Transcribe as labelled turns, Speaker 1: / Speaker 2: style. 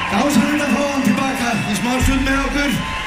Speaker 1: Dásanlegt að fá hann tilbaka í smá stund með okkur.